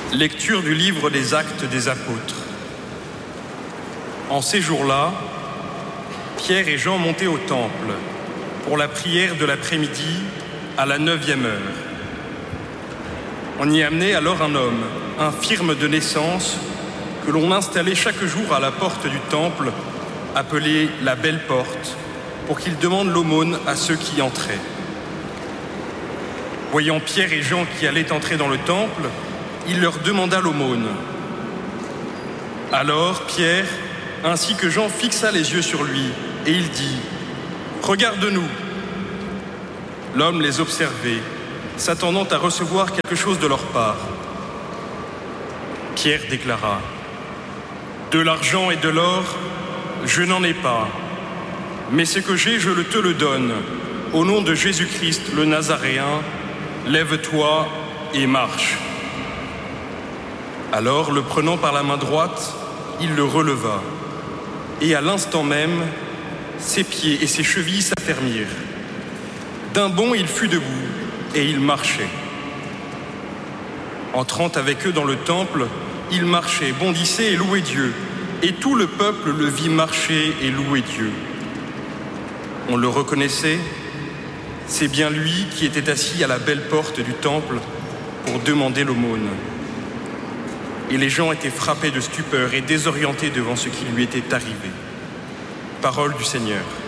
Lecture du livre des Actes des Apôtres. En ces jours-là, Pierre et Jean montaient au temple pour la prière de l'après-midi à la 9e heure. On y amenait alors un homme, infirme de naissance, que l'on installait chaque jour à la porte du temple, appelée la Belle Porte, pour qu'il demande l'aumône à ceux qui entraient. Voyant Pierre et Jean qui allaient entrer dans le temple, il leur demanda l'aumône. Alors Pierre, ainsi que Jean, fixa les yeux sur lui, et il dit « Regarde-nous !» L'homme les observait, s'attendant à recevoir quelque chose de leur part. Pierre déclara « De l'argent et de l'or, je n'en ai pas, mais ce que j'ai, je te le donne. Au nom de Jésus-Christ, le Nazaréen, lève-toi et marche. » Alors, le prenant par la main droite, il le releva. Et à l'instant même, ses pieds et ses chevilles s'affermirent. D'un bond, il fut debout et il marchait. Entrant avec eux dans le temple, il marchait, bondissait et louait Dieu. Et tout le peuple le vit marcher et louer Dieu. On le reconnaissait, c'est bien lui qui était assis à la belle porte du temple pour demander l'aumône. Et les gens étaient frappés de stupeur et désorientés devant ce qui lui était arrivé. Parole du Seigneur.